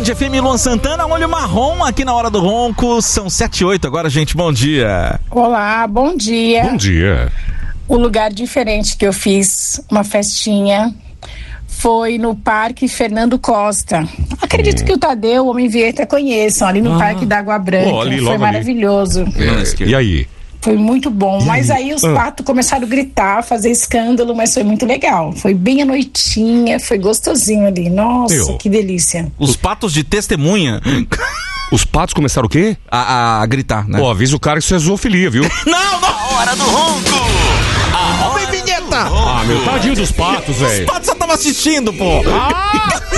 Band FM, Luan Santana, olho marrom aqui na Hora do Ronco. São 7h08 agora, gente. Bom dia. Olá, bom dia. Bom dia. O lugar diferente que eu fiz uma festinha foi no Parque Fernando Costa. Acredito que o Tadeu, o Homem Vieta, conheçam, ali no Parque da Água Branca. Foi maravilhoso. E aí? Foi muito bom, mas aí os patos começaram a gritar, fazer escândalo, mas foi muito legal. Foi bem à noitinha, foi gostosinho ali. Nossa, que delícia. Os patos de testemunha. Os patos começaram o quê? A gritar, né? Pô, avisa o cara que isso é zoofilia, viu? Não! Hora do Ronco! Homem Vinheta! Ah, meu, tadinho dos patos, velho. Os patos só estavam assistindo, pô!